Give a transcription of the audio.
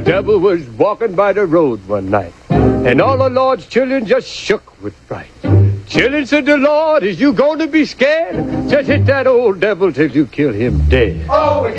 devil was walking by the road one night, and all the Lord's children just shook with fright. Children, said the Lord, is you going to be scared? Just hit that old devil till you kill him dead. Oh,